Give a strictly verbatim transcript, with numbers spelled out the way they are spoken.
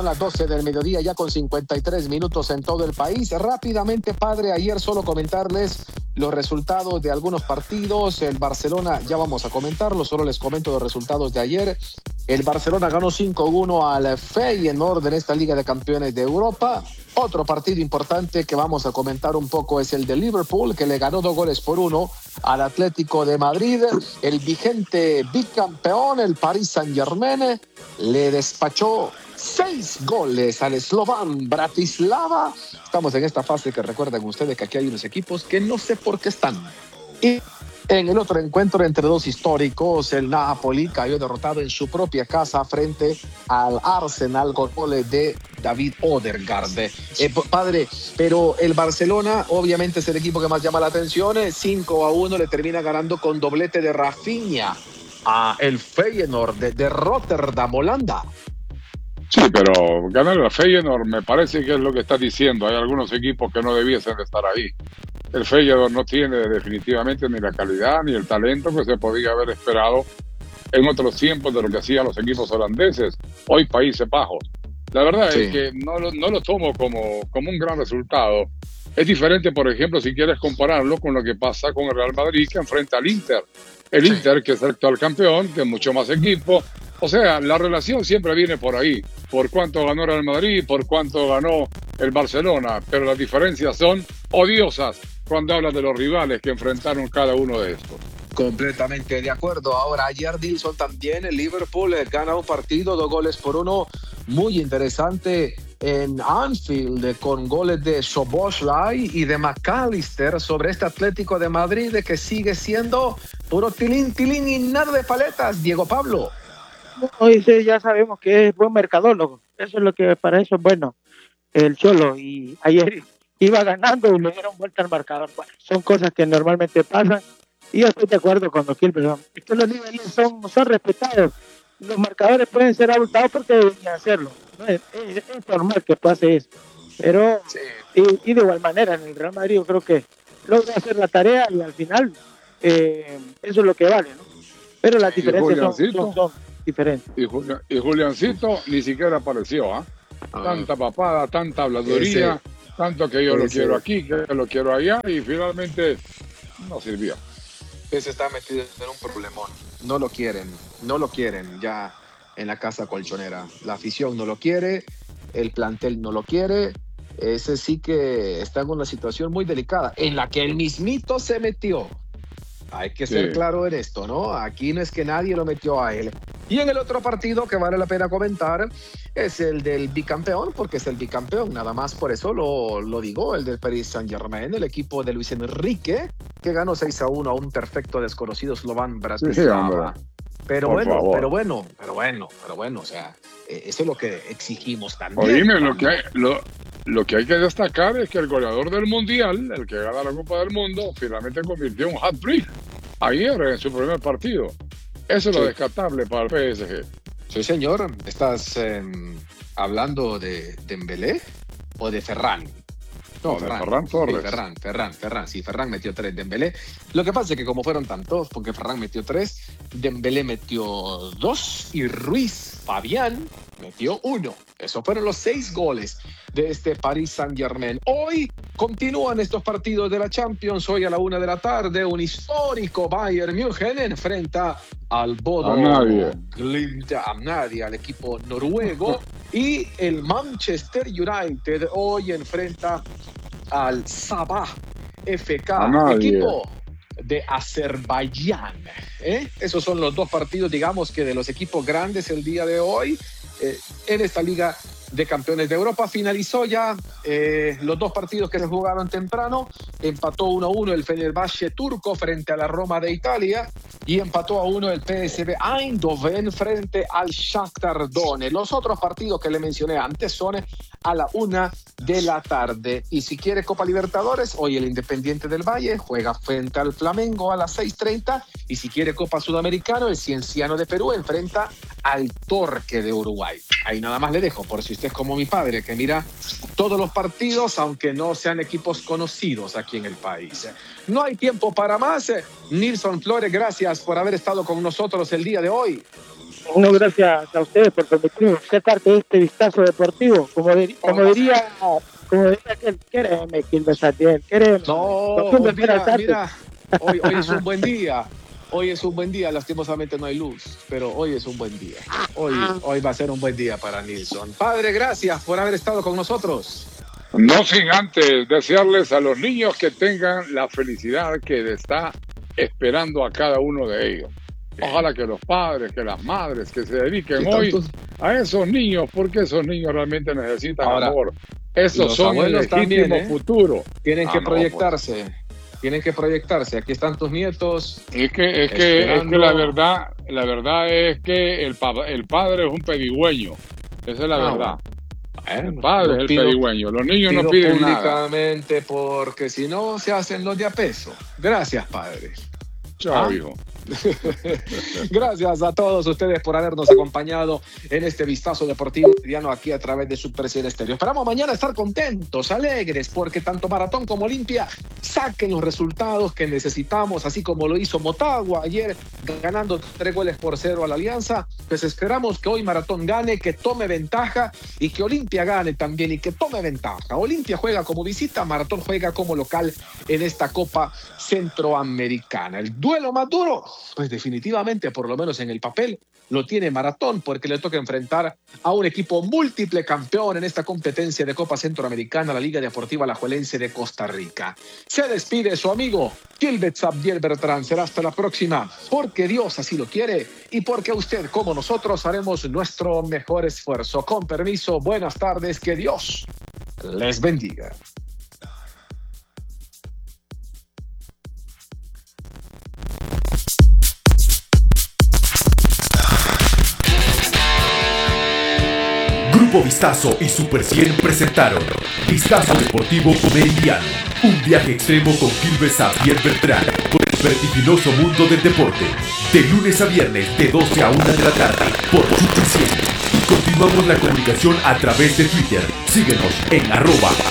las doce del mediodía, ya con cincuenta y tres minutos en todo el país. Rápidamente, padre, ayer solo comentarles los resultados de algunos partidos. El Barcelona, ya vamos a comentarlo, solo les comento los resultados de ayer. El Barcelona ganó cinco uno al Feyenoord en esta Liga de Campeones de Europa. Otro partido importante que vamos a comentar un poco es el de Liverpool, que le ganó dos goles por uno al Atlético de Madrid. El vigente bicampeón, el Paris Saint-Germain, le despachó seis goles al Slovan Bratislava. Estamos en esta fase que recuerden ustedes que aquí hay unos equipos que no sé por qué están. Y en el otro encuentro entre dos históricos, el Napoli cayó derrotado en su propia casa frente al Arsenal con goles de David Odegaard. Eh, padre, pero el Barcelona obviamente es el equipo que más llama la atención. cinco a uno le termina ganando con doblete de Rafinha a el Feyenoord de, de Rotterdam, Holanda. Sí, pero ganar a Feyenoord me parece que es lo que estás diciendo. Hay algunos equipos que no debiesen de estar ahí. El Feyenoord no tiene definitivamente ni la calidad ni el talento que se podía haber esperado en otros tiempos de lo que hacían los equipos holandeses, hoy Países Bajos. La verdad sí. es que no lo, no lo tomo como, como un gran resultado. Es diferente, por ejemplo, si quieres compararlo con lo que pasa con el Real Madrid, que enfrenta al Inter. El sí. Inter, que es el actual campeón, que es mucho más equipo. O sea, la relación siempre viene por ahí, por cuánto ganó el Real Madrid, por cuánto ganó el Barcelona, pero las diferencias son odiosas cuando hablas de los rivales que enfrentaron cada uno de estos. Completamente de acuerdo. Ahora, ayer Dilson también, el Liverpool gana un partido, dos goles por uno, muy interesante en Anfield, con goles de Szoboszlai y de McAllister sobre este Atlético de Madrid que sigue siendo puro tilín, tilín y nada de paletas. Diego Pablo. Hoy sí, ya sabemos que es buen mercadólogo. Eso es lo que para eso es bueno el Cholo. Y ayer iba ganando y le dieron vuelta al marcador. Bueno, son cosas que normalmente pasan. Y yo estoy de acuerdo con Gil, pero es que los niveles son, son respetados. Los marcadores pueden ser abultados porque deberían hacerlo. ¿No? Es, es, es normal que pase eso. Pero, sí. y, y de igual manera, en el Real Madrid yo creo que logra hacer la tarea y al final eh, eso es lo que vale, ¿no? Pero las diferencias son, son, son diferentes. Y, Julián, y Juliancito ni siquiera apareció, ¿ah? ¿eh? Ah. Tanta papada, tanta habladuría, sí, sí. tanto que yo sí, lo sí. quiero aquí, que lo quiero allá, y finalmente no sirvió. Se está metido en un problemón. No lo quieren, no lo quieren ya en la casa colchonera. La afición no lo quiere, el plantel no lo quiere. Ese sí que está en una situación muy delicada, en la que el mismito se metió. Hay que ser sí. claro en esto, ¿no? Aquí no es que nadie lo metió a él. Y en el otro partido que vale la pena comentar es el del bicampeón, porque es el bicampeón, nada más por eso lo, lo digo, el del Paris Saint-Germain, el equipo de Luis Enrique, que ganó seis a uno a un perfecto desconocido Slovan Bratislava. Sí, pero por bueno, favor. pero bueno, pero bueno, pero bueno, o sea, eh, eso es lo que exigimos también. Oíme, lo que hay, lo, lo que hay que destacar es que el goleador del Mundial, el que gana la Copa del Mundo, finalmente convirtió un hat-trick ayer en su primer partido. Eso es sí. lo descartable para el P S G. Sí, señor. ¿Estás eh, hablando de Dembélé o de Ferran? No, Ferran, de Ferran Torres. Sí, Ferran, Ferran, Ferran. Sí, Ferran metió tres, Dembélé. Lo que pasa es que como fueron tantos, porque Ferran metió tres, Dembélé metió dos y Ruiz Fabián metió uno. Esos fueron los seis goles de este Paris Saint-Germain. Hoy continúan estos partidos de la Champions. Hoy a la una de la tarde, un histórico Bayern München enfrenta al Bodo Glimt, a nadie, al equipo noruego. Y el Manchester United hoy enfrenta al Sabah F K, equipo de Azerbaiyán. ¿eh? Esos son los dos partidos, digamos, que de los equipos grandes el día de hoy. Eh, en esta Liga de Campeones de Europa finalizó ya eh, los dos partidos que se jugaron temprano. Empató uno a uno el Fenerbahce turco frente a la Roma de Italia y empató a uno el P S V Eindhoven frente al Shakhtar Donetsk. Los otros partidos que le mencioné antes son a la una de la tarde. Y si quiere Copa Libertadores, hoy el Independiente del Valle juega frente al Flamengo a las seis treinta. Y si quiere Copa Sudamericana, el Cienciano de Perú enfrenta al Torque de Uruguay. Ahí nada más le dejo, por si usted es como mi padre, que mira todos los partidos, aunque no sean equipos conocidos aquí en el país. No hay tiempo para más. Nilson Flores, gracias por haber estado con nosotros el día de hoy. No, gracias a ustedes por permitirme ser parte de este vistazo deportivo. Como, dir, como diría, como diría aquel, quéreme, Quilmes Satién, quéreme. No, mira, mira, hoy, hoy es un buen día. Hoy es un buen día, lastimosamente no hay luz, pero hoy es un buen día. Hoy, hoy va a ser un buen día para Nilson. Padre, gracias por haber estado con nosotros. No sin antes desearles a los niños que tengan la felicidad que está esperando a cada uno de ellos. Ojalá que los padres, que las madres, que se dediquen hoy a esos niños, porque esos niños realmente necesitan Ahora, amor. Esos son el legítimo también, ¿eh? futuro. Tienen ah, que no, proyectarse. Pues. Tienen que proyectarse. Aquí están tus nietos. Es que, es que, es que la verdad, la verdad es que el, el padre es un pedigüeño. Esa es la ah, verdad. Bueno, el padre es el pido, pedigüeño. Los niños no piden públicamente nada. Porque si no se hacen los de a peso. Gracias, padre. Chao, ¿Ah? hijo. Gracias a todos ustedes por habernos acompañado en este vistazo deportivo cotidiano aquí a través de Super cien Estéreo. Esperamos mañana estar contentos, alegres, porque tanto Maratón como Olimpia saquen los resultados que necesitamos, así como lo hizo Motagua ayer ganando tres goles por cero a la Alianza. Pues esperamos que hoy Maratón gane, que tome ventaja y que Olimpia gane también y que tome ventaja. Olimpia juega como visita, Maratón juega como local en esta Copa Centroamericana. El duelo más duro, pues definitivamente, por lo menos en el papel, lo tiene Maratón, porque le toca enfrentar a un equipo múltiple campeón en esta competencia de Copa Centroamericana, la Liga Deportiva Alajuelense de Costa Rica. Se despide su amigo Gilbert Sabdiel Bertrán. Será hasta la próxima, porque Dios así lo quiere y porque usted, como nosotros, haremos nuestro mejor esfuerzo. Con permiso, buenas tardes, que Dios les bendiga. Grupo Vistazo y Super cien presentaron Vistazo Deportivo Meridiano, un viaje extremo con Gilbert Sabdiel Bertrán por el vertiginoso mundo del deporte, de lunes a viernes de doce a una de la tarde por Super cien. Y continuamos la comunicación a través de Twitter. Síguenos en arroba